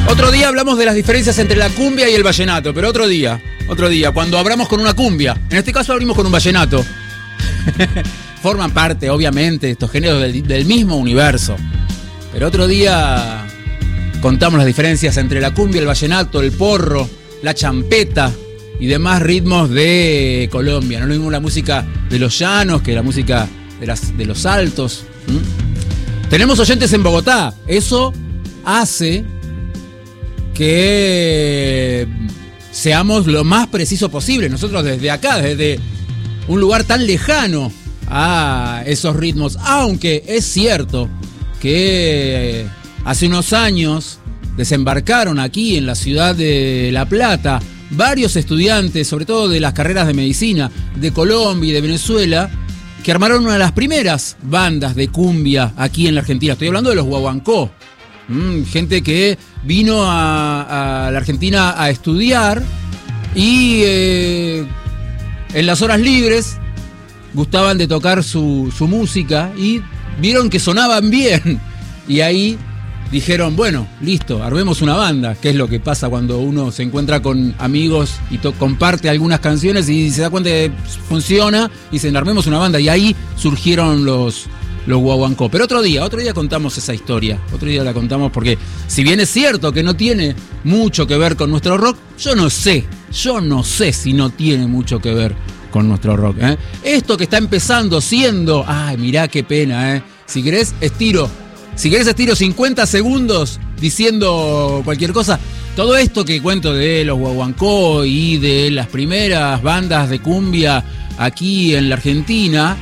Otro día hablamos de las diferencias entre la cumbia y el vallenato, pero otro día, cuando abramos con una cumbia. En este caso abrimos con un vallenato. Forman parte, obviamente, estos géneros del mismo universo. Pero otro día contamos las diferencias entre la cumbia, el vallenato, el porro, la champeta y demás ritmos de Colombia. No es lo mismo la música de los llanos que la música de los altos. Tenemos oyentes en Bogotá. Eso hace que seamos lo más preciso posible. Nosotros desde acá, desde un lugar tan lejano a esos ritmos, aunque es cierto que hace unos años desembarcaron aquí en la ciudad de La Plata varios estudiantes, sobre todo de las carreras de medicina de Colombia y de Venezuela, que armaron una de las primeras bandas de cumbia aquí en la Argentina. Estoy hablando de los Guaguancó. Gente que vino a la Argentina a estudiar y en las horas libres gustaban de tocar su música y vieron que sonaban bien. Y ahí dijeron, bueno, listo, armemos una banda, que es lo que pasa cuando uno se encuentra con amigos y comparte algunas canciones y se da cuenta que funciona y dicen, armemos una banda. Y ahí surgieron los Guaguancó. Pero otro día contamos esa historia. Otro día la contamos porque, si bien es cierto que no tiene mucho que ver con nuestro rock, yo no sé si no tiene mucho que ver con nuestro rock. Esto que está empezando siendo, ay, mirá qué pena, Si querés estiro 50 segundos diciendo cualquier cosa. Todo esto que cuento de los Guaguancó y de las primeras bandas de cumbia aquí en la Argentina,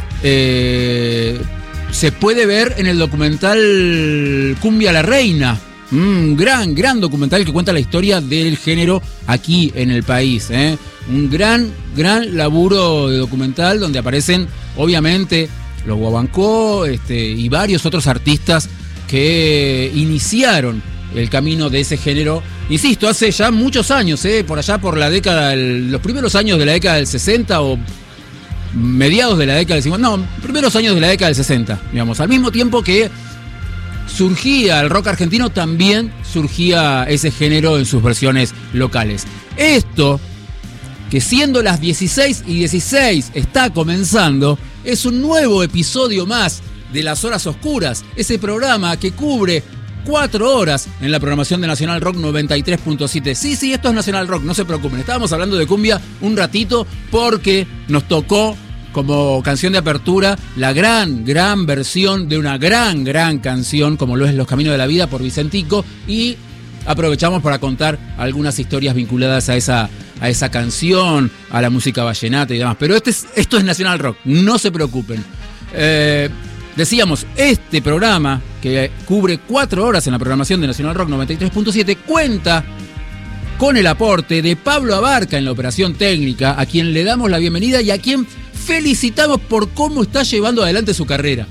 se puede ver en el documental Cumbia la Reina. Un gran documental que cuenta la historia del género aquí en el país. Un gran laburo de documental donde aparecen, obviamente, los Guaguancó y varios otros artistas que iniciaron el camino de ese género. Insisto, hace ya muchos años, por allá por la década, los primeros años de la década del 60 o mediados de la década del 50, no, primeros años de la década del 60, digamos. Al mismo tiempo que surgía el rock argentino, también surgía ese género en sus versiones locales. Esto, que siendo las 16:16 está comenzando, es un nuevo episodio más de Las Horas Oscuras, ese programa que cubre 4 horas en la programación de Nacional Rock 93.7. Sí, esto es Nacional Rock, no se preocupen. Estábamos hablando de cumbia un ratito porque nos tocó como canción de apertura la gran versión de una gran canción como lo es Los Caminos de la Vida por Vicentico, y aprovechamos para contar algunas historias vinculadas a esa canción, a la música vallenata y demás. Pero esto es Nacional Rock, no se preocupen. Decíamos, este programa, que cubre 4 horas en la programación de Nacional Rock 93.7, cuenta con el aporte de Pablo Abarca en la operación técnica, a quien le damos la bienvenida y a quien felicitamos por cómo está llevando adelante su carrera.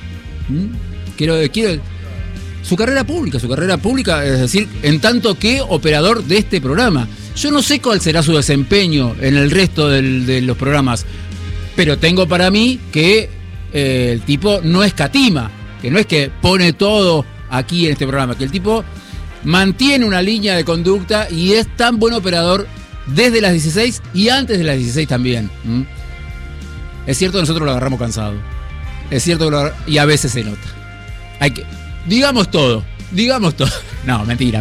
Su carrera pública, es decir, en tanto que operador de este programa. Yo no sé cuál será su desempeño en el resto de los programas, pero tengo para mí que el tipo no escatima, que no es que pone todo aquí en este programa, que el tipo mantiene una línea de conducta y es tan buen operador desde las 16 y antes de las 16 también. Es cierto que nosotros lo agarramos cansado. Es cierto que y a veces se nota. Digamos todo. No, mentira.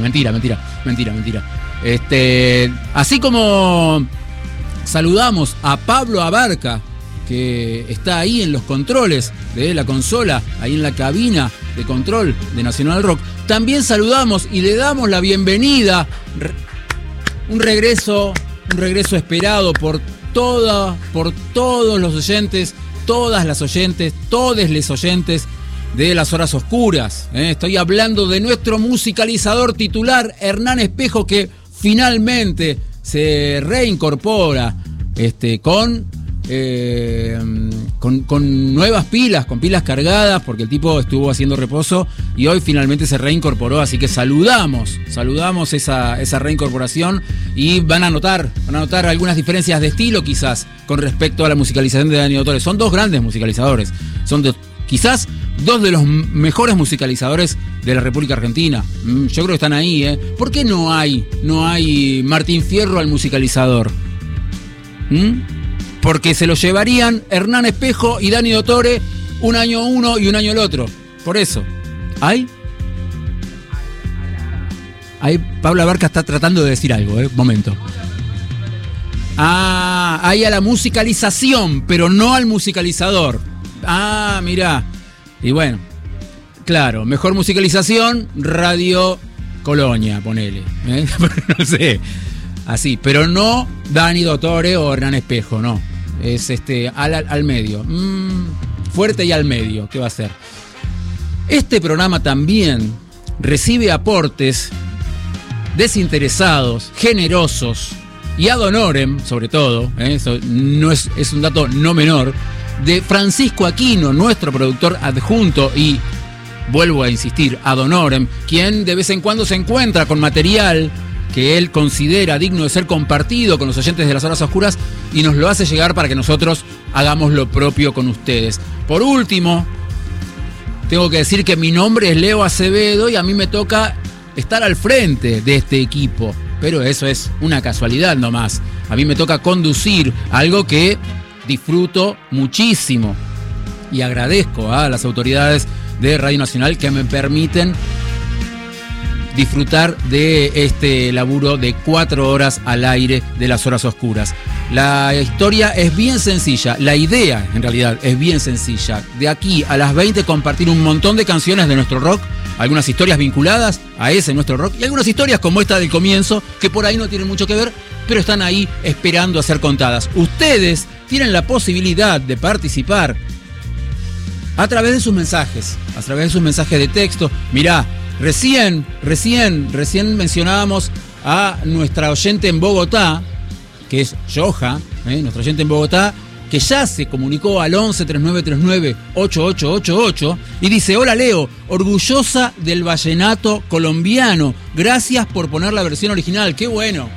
Así como saludamos a Pablo Abarca, que está ahí en los controles de la consola, ahí en la cabina de control de Nacional Rock, también saludamos y le damos la bienvenida, un regreso esperado por todos los oyentes, todas las oyentes, todos les oyentes de Las Horas Oscuras. Estoy hablando de nuestro musicalizador titular, Hernán Espejo, que finalmente se reincorpora con nuevas pilas, con pilas cargadas, porque el tipo estuvo haciendo reposo y hoy finalmente se reincorporó, así que saludamos esa reincorporación, y van a notar algunas diferencias de estilo quizás con respecto a la musicalización de Dani Autores. Son dos grandes musicalizadores, son quizás 2 de los mejores musicalizadores de la República Argentina. Yo creo que están ahí, ¿eh? ¿Por qué no hay Martín Fierro al musicalizador? Porque se lo llevarían Hernán Espejo y Dani Dottore un año uno y un año el otro. Por eso. ¿Hay? Ahí Paula Barca está tratando de decir algo, momento. Hay a la musicalización, pero no al musicalizador. Mirá. Y bueno, claro, mejor musicalización, Radio Colonia, ponele. No sé. Así, pero no Dani Dottore o Hernán Espejo, no. Es al medio. Fuerte y al medio, ¿qué va a ser? Este programa también recibe aportes desinteresados, generosos y ad honorem, sobre todo, eso no es un dato no menor, de Francisco Aquino, nuestro productor adjunto y, vuelvo a insistir, ad honorem, quien de vez en cuando se encuentra con material que él considera digno de ser compartido con los oyentes de Las Horas Oscuras y nos lo hace llegar para que nosotros hagamos lo propio con ustedes. Por último, tengo que decir que mi nombre es Leo Acevedo y a mí me toca estar al frente de este equipo, pero eso es una casualidad nomás. A mí me toca conducir algo que disfruto muchísimo y agradezco a las autoridades de Radio Nacional que me permiten disfrutar de este laburo de 4 horas al aire de Las Horas Oscuras. La historia es bien sencilla, la idea en realidad es bien sencilla. De aquí a las 20 compartir un montón de canciones de nuestro rock, algunas historias vinculadas a ese nuestro rock y algunas historias como esta del comienzo que por ahí no tienen mucho que ver, pero están ahí esperando a ser contadas. Ustedes tienen la posibilidad de participar a través de sus mensajes, de texto. Mirá, recién mencionábamos a nuestra oyente en Bogotá, que es Yoja, nuestra oyente en Bogotá, que ya se comunicó al 11 3939 8888 y dice: hola Leo, orgullosa del vallenato colombiano, gracias por poner la versión original. Qué bueno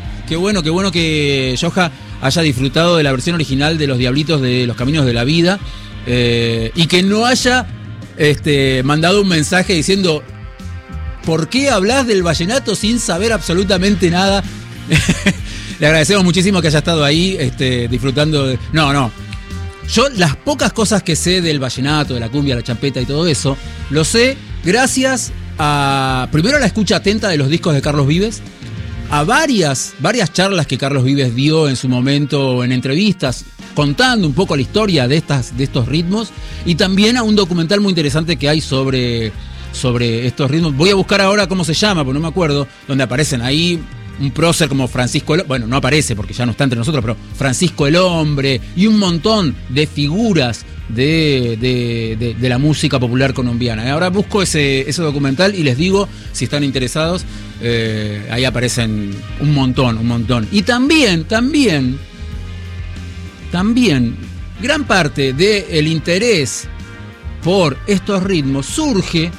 que Yoja haya disfrutado de la versión original de Los Diablitos de los Caminos de la Vida, y que no haya mandado un mensaje diciendo: ¿por qué hablas del vallenato sin saber absolutamente nada? Le agradecemos muchísimo que haya estado ahí disfrutando de... No. Yo las pocas cosas que sé del vallenato, de la cumbia, la champeta y todo eso, lo sé gracias primero a la escucha atenta de los discos de Carlos Vives, a varias charlas que Carlos Vives dio en su momento en entrevistas, contando un poco la historia de estos ritmos, y también a un documental muy interesante que hay sobre estos ritmos. Voy a buscar ahora cómo se llama, porque no me acuerdo, donde aparecen ahí un prócer como Francisco el... Bueno, no aparece porque ya no está entre nosotros, pero Francisco el Hombre y un montón de figuras de la música popular colombiana. Ahora busco ese documental y les digo, si están interesados, ahí aparecen un montón. Y también, gran parte del interés por estos ritmos surge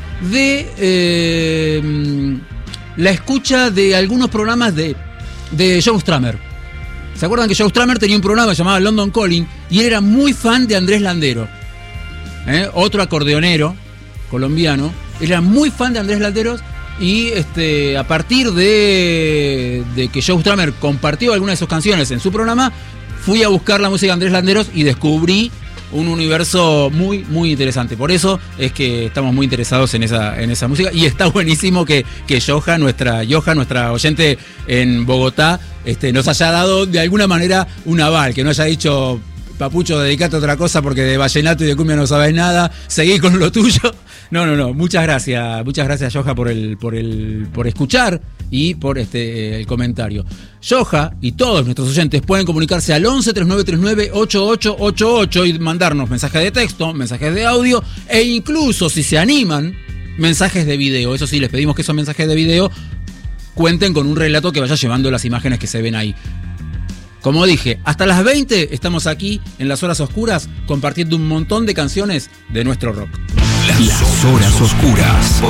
de la escucha de algunos programas de Joe Strummer. ¿Se acuerdan que Joe Strummer tenía un programa llamado London Calling y él era muy fan de Andrés Landero? Otro acordeonero colombiano. Era muy fan de Andrés Landero y a partir de que Joe Strummer compartió algunas de sus canciones en su programa, fui a buscar la música de Andrés Landeros y descubrí un universo muy, muy interesante. Por eso es que estamos muy interesados en esa música. Y está buenísimo que Yoja, nuestra oyente en Bogotá, nos haya dado de alguna manera un aval, que no haya dicho: Papucho, dedicate a otra cosa porque de vallenato y de cumbia no sabes nada, seguí con lo tuyo. No. Muchas gracias Yoja por escuchar y por el comentario. Yoja y todos nuestros oyentes pueden comunicarse al 11 3939 8888 y mandarnos mensajes de texto, mensajes de audio e incluso, si se animan, mensajes de video. Eso sí, les pedimos que esos mensajes de video cuenten con un relato que vaya llevando las imágenes que se ven ahí. Como dije, hasta las 20 estamos aquí en Las Horas Oscuras compartiendo un montón de canciones de nuestro rock. Las Horas Oscuras.